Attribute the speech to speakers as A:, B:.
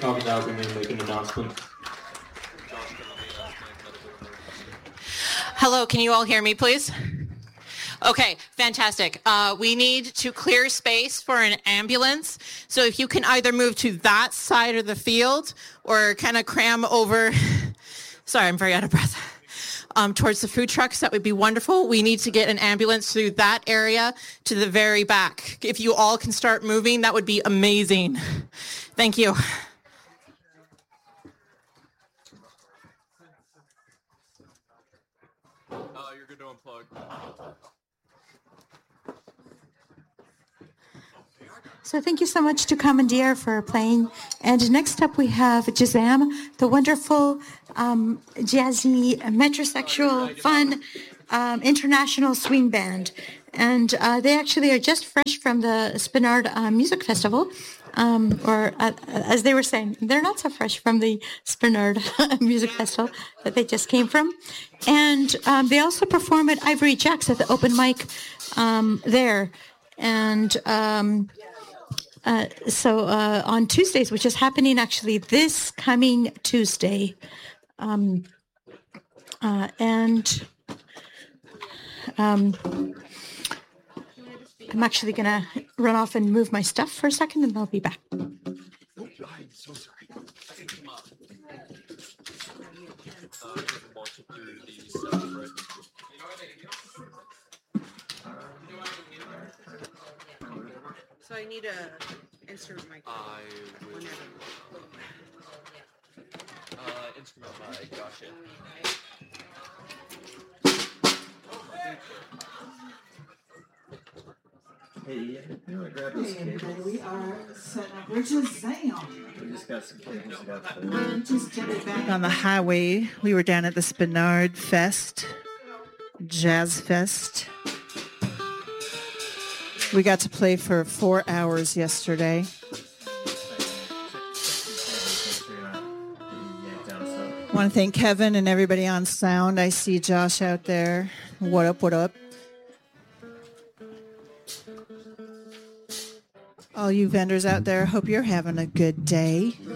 A: Copy that. We may make an announcement.
B: Hello, can you all hear me, please? Okay, fantastic. We need to clear space for an ambulance. So if you can either move to that side of the field or kind of cram over, sorry, I'm very out of breath, towards the food trucks, that would be wonderful. We need to get an ambulance through that area to the very back. If you all can start moving, that would be amazing. Thank you.
C: You're good to unplug.
D: So thank you so much to Commandeer for playing. And next up we have Jazam, the wonderful, jazzy, metrosexual, fun, international swing band. And they actually are just fresh from the Spinard Music Festival. As they were saying, they're not so fresh from the Spinard Music Festival that they just came from. And they also perform at Ivory Jacks at the open mic there. And so on Tuesdays, which is happening actually this coming Tuesday, and I'm actually going to run off and move my stuff for a second, and I'll be back.
C: Oh, I'm so sorry.
E: So I need a instrument mic.
C: Instrument mic, gotcha.
F: Hey, you want to grab those cables?
G: We are setting up. We're just saying.
F: We just got some cables.
G: Just get it back.
E: On the highway, we were down at the Spinard Fest, Jazz Fest. We got to play for 4 hours yesterday. I want to thank Kevin and everybody on sound. I see Josh out there. What up, what up? All you vendors out there, hope you're having a good day.